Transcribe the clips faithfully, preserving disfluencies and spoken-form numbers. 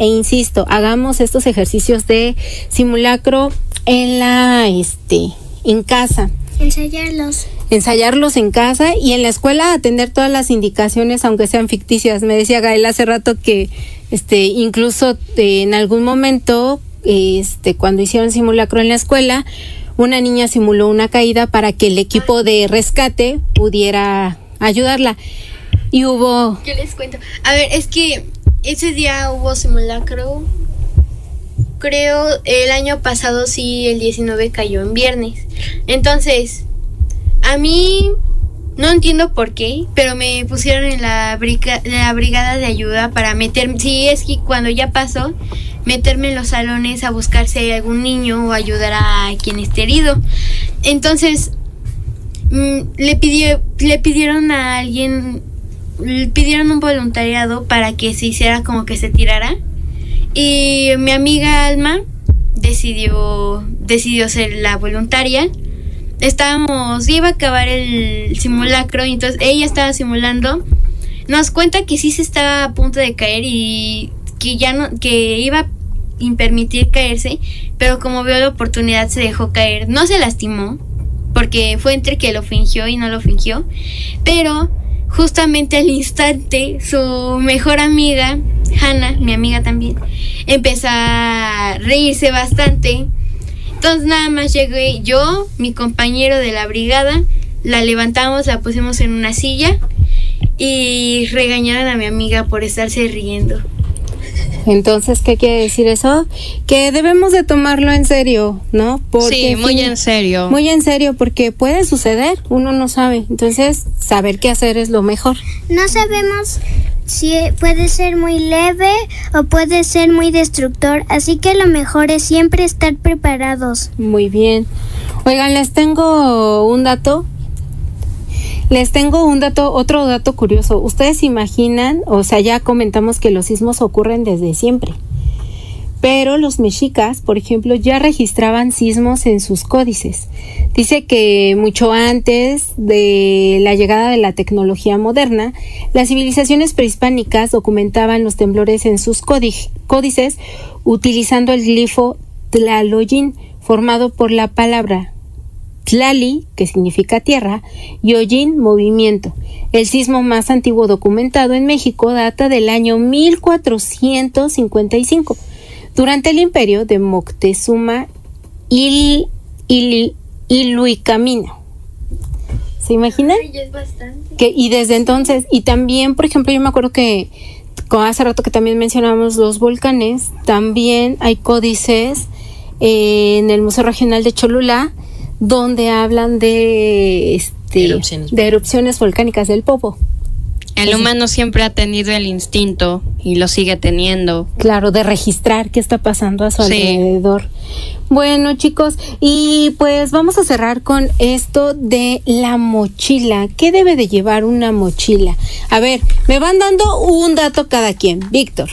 e insisto, hagamos estos ejercicios de simulacro en la, este, en casa. Ensayarlos. Ensayarlos en casa y en la escuela atender todas las indicaciones, aunque sean ficticias. Me decía Gael hace rato que, este, incluso eh, en algún momento, este, cuando hicieron simulacro en la escuela, una niña simuló una caída para que el equipo de rescate pudiera ayudarla. Y hubo... Yo les cuento. A ver, es que ese día hubo simulacro. Creo el año pasado sí, el diecinueve cayó en viernes. Entonces, a mí no entiendo por qué, pero me pusieron en la, briga, la brigada de ayuda para meterme. Sí, es que cuando ya pasó, meterme en los salones a buscar si hay algún niño o ayudar a quien esté herido. Entonces, mmm, le pidió, le pidieron a alguien, le pidieron un voluntariado para que se hiciera como que se tirara. Y mi amiga Alma decidió, decidió ser la voluntaria. Estábamos, iba a acabar el simulacro y entonces ella estaba simulando. Nos cuenta que sí se estaba a punto de caer y que ya no, que iba a permitir caerse, pero como vio la oportunidad se dejó caer. No se lastimó, porque fue entre que lo fingió y no lo fingió, pero justamente al instante su mejor amiga, Hannah, mi amiga también, empezó a reírse bastante. Entonces nada más llegué yo, mi compañero de la brigada, la levantamos, la pusimos en una silla y regañaron a mi amiga por estarse riendo. Entonces, ¿qué quiere decir eso? Que debemos de tomarlo en serio, ¿no? Porque sí, muy en serio. Muy en serio, porque puede suceder, uno no sabe. Entonces, saber qué hacer es lo mejor. No sabemos si puede ser muy leve o puede ser muy destructor, así que lo mejor es siempre estar preparados. Muy bien. Oigan, les tengo un dato. Les tengo un dato, otro dato curioso. Ustedes se imaginan, o sea, ya comentamos que los sismos ocurren desde siempre. Pero los mexicas, por ejemplo, ya registraban sismos en sus códices. Dice que mucho antes de la llegada de la tecnología moderna, las civilizaciones prehispánicas documentaban los temblores en sus códices utilizando el glifo Tlaloyin, formado por la palabra Tlali, que significa tierra, y Oyin, movimiento. El sismo más antiguo documentado en México data del año mil cuatrocientos cincuenta y cinco. Durante el imperio de Moctezuma Il, Il, Iluicamino. ¿Se imaginan? Ay, ya es bastante. Que, y desde entonces, y también, por ejemplo, yo me acuerdo que como hace rato que también mencionamos los volcanes, también hay códices eh, en el Museo Regional de Cholula, donde hablan de, este, erupciones. de erupciones volcánicas del Popo. El humano siempre ha tenido el instinto y lo sigue teniendo. Claro, de registrar qué está pasando a su sí. alrededor. Bueno, chicos, y pues vamos a cerrar con esto de la mochila. ¿Qué debe de llevar una mochila? A ver, me van dando un dato cada quien. Víctor.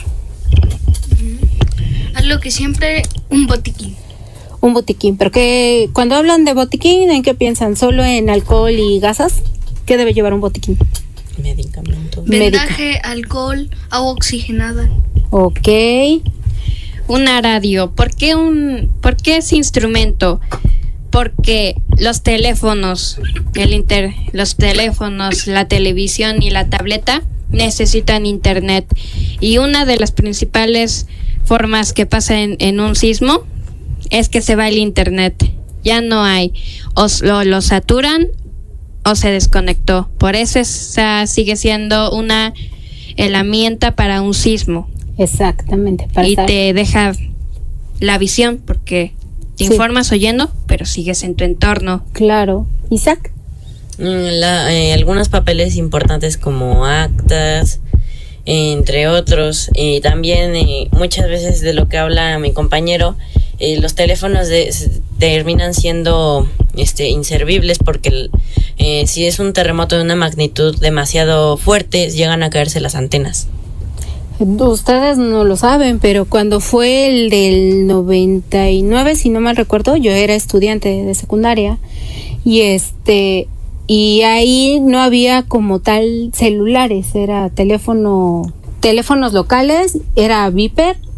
Algo que siempre, un botiquín. Un botiquín, pero que cuando hablan de botiquín, ¿en qué piensan? ¿Solo en alcohol y gasas? ¿Qué debe llevar un botiquín? Medicamentos. Vendaje, Médica. alcohol, agua oxigenada. Ok. Una radio. ¿Por qué un, por qué ese instrumento? Porque los teléfonos, el inter, los teléfonos, la televisión y la tableta necesitan internet. Y una de las principales formas que pasa en, en un sismo es que se va el internet. Ya no hay. O lo, lo saturan o se desconectó. Por eso esa sigue siendo una herramienta para un sismo. Exactamente. Para y estar... te deja la visión porque te sí. informas oyendo, pero sigues en tu entorno. Claro. Isaac. La, eh, algunos papeles importantes como actas, entre otros. Y también eh, muchas veces de lo que habla mi compañero, eh, los teléfonos de, terminan siendo este, inservibles porque eh, si es un terremoto de una magnitud demasiado fuerte, llegan a caerse las antenas. Ustedes no lo saben, pero cuando fue el del noventa y nueve, si no mal recuerdo, yo era estudiante de secundaria y este y ahí no había como tal celulares, era teléfono, teléfonos locales, era Viper